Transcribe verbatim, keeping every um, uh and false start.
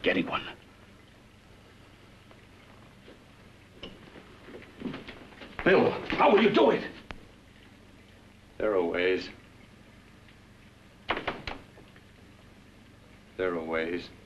getting one. Bill, how will you do it? There are ways. There are ways.